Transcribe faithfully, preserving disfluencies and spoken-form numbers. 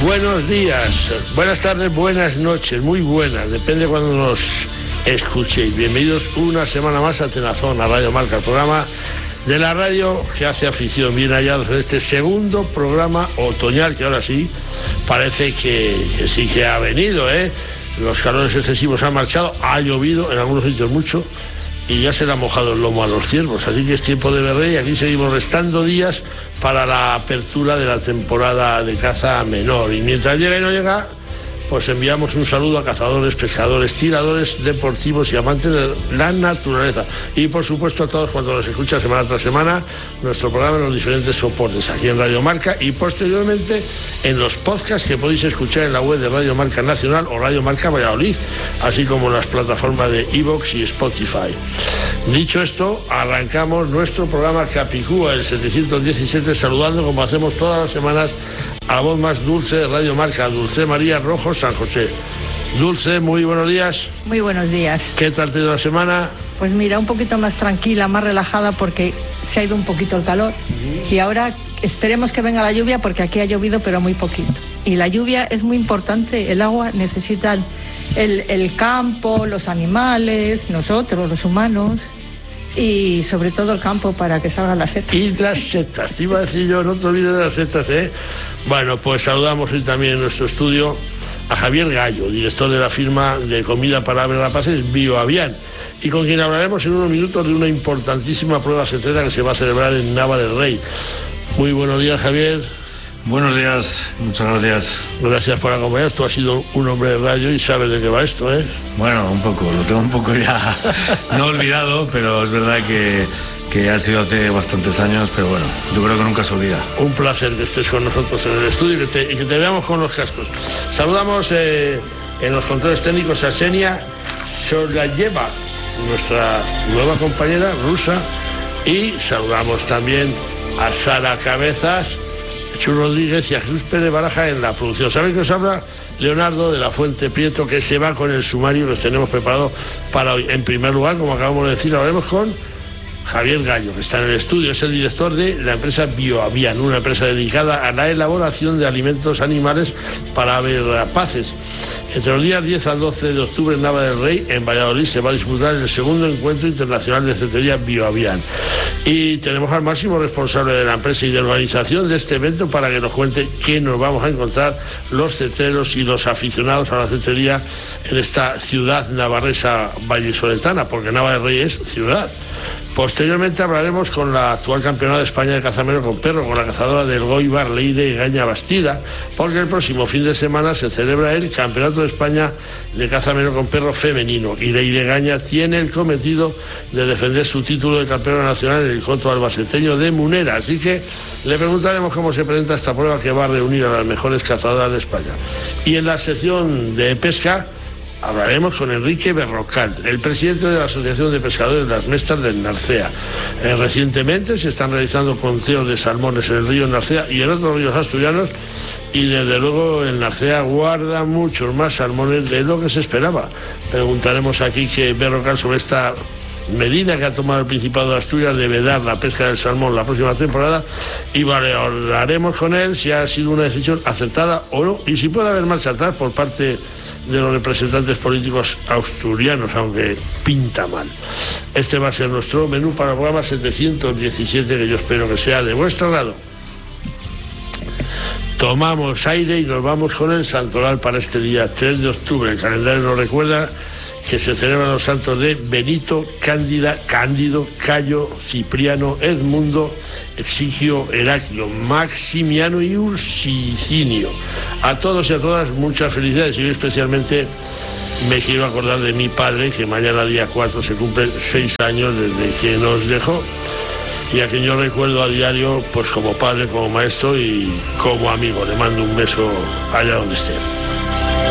Buenos días, buenas tardes, buenas noches, muy buenas, depende cuando nos escuchéis. Bienvenidos una semana más a Tenazón, a Radio Marca, el programa de la radio que hace afición. Bien hallados en este segundo programa otoñal, que ahora sí parece que, que sí que ha venido, ¿eh? Los calores excesivos han marchado, ha llovido en algunos sitios mucho y ya se le ha mojado el lomo a los ciervos, así que es tiempo de berré y aquí seguimos restando días para la apertura de la temporada de caza menor. Y mientras llega y no llega, pues enviamos un saludo a cazadores, pescadores, tiradores deportivos y amantes de la naturaleza. Y por supuesto a todos cuando nos escuchan semana tras semana nuestro programa en los diferentes soportes, aquí en Radio Marca y posteriormente en los podcasts que podéis escuchar en la web de Radio Marca Nacional o Radio Marca Valladolid, así como en las plataformas de iVoox y Spotify. Dicho esto, arrancamos nuestro programa Capicúa, el setecientos diecisiete, saludando como hacemos todas las semanas a la voz más dulce de Radio Marca, Dulce María Rojo San José. Dulce, muy buenos días. Muy buenos días. ¿Qué tal te ha ido la semana? Pues mira, un poquito más tranquila, más relajada porque se ha ido un poquito el calor. Uh-huh. Y ahora esperemos que venga la lluvia porque aquí ha llovido pero muy poquito. Y la lluvia es muy importante, el agua necesitan el, el campo, los animales, nosotros, los humanos. Y sobre todo el campo para que salgan las setas. Y las setas, te iba a decir yo, no te olvides de las setas, ¿eh? Bueno, pues saludamos hoy también en nuestro estudio a Javier Gallo, director de la firma de comida para aves rapaces Bioavian, y con quien hablaremos en unos minutos de una importantísima prueba cetrera que se va a celebrar en Nava del Rey. Muy buenos días, Javier. Buenos días, muchas gracias. Gracias por acompañarnos. Tú has sido un hombre de radio y sabes de qué va esto, ¿eh? Bueno, un poco, lo tengo un poco ya no olvidado, pero es verdad que, que ha sido hace bastantes años, pero bueno, yo creo que nunca se olvida. Un placer que estés con nosotros en el estudio y que te, y que te veamos con los cascos. Saludamos eh, en los controles técnicos a Xenia Solayeva, nuestra nueva compañera rusa, y saludamos también a Sara Cabezas, Chu Rodríguez y a Jesús Pérez Baraja en la producción. ¿Saben que os habla? Leonardo de la Fuente Prieto, que se va con el sumario que os tenemos preparado para hoy. En primer lugar, como acabamos de decir, hablaremos con Javier Gallo, que está en el estudio, es el director de la empresa Bioavian, una empresa dedicada a la elaboración de alimentos animales para aves rapaces. Entre los días diez al doce de octubre en Nava del Rey, en Valladolid, se va a disputar el segundo encuentro internacional de cetrería Bioavian. Y tenemos al máximo responsable de la empresa y de organización de este evento para que nos cuente qué nos vamos a encontrar los cetreros y los aficionados a la cetrería en esta ciudad navarresa vallisoletana, porque Nava del Rey es ciudad. Posteriormente hablaremos con la actual campeona de España de caza menor con perro, con la cazadora del Goibar, Leire y Gaña Bastida, porque el próximo fin de semana se celebra el Campeonato de España de caza menor con perro femenino y Leire Gaña tiene el cometido de defender su título de campeona nacional en el coto albaceteño de Munera, así que le preguntaremos cómo se presenta esta prueba que va a reunir a las mejores cazadoras de España. Y en la sección de pesca hablaremos con Enrique Berrocal, el presidente de la Asociación de Pescadores Las Mestas del Narcea. Eh, recientemente se están realizando conteos de salmones en el río Narcea y en otros ríos asturianos y desde luego el Narcea guarda muchos más salmones de lo que se esperaba. Preguntaremos a Quique Berrocal sobre esta medida que ha tomado el Principado de Asturias de vedar la pesca del salmón la próxima temporada y hablaremos con él si ha sido una decisión acertada o no y si puede haber marcha atrás por parte de los representantes políticos asturianos, aunque pinta mal. Este va a ser nuestro menú para el programa setecientos diecisiete, que yo espero que sea de vuestro agrado. Tomamos aire y nos vamos con el santoral para este día tres de octubre. El calendario nos recuerda que se celebran los santos de Benito, Cándida, Cándido, Cayo, Cipriano, Edmundo, Exigio, Heraclio, Maximiano y Ursicinio. A todos y a todas muchas felicidades y yo especialmente me quiero acordar de mi padre, que mañana día cuatro se cumplen seis años desde que nos dejó y a quien yo recuerdo a diario pues como padre, como maestro y como amigo. Le mando un beso allá donde esté.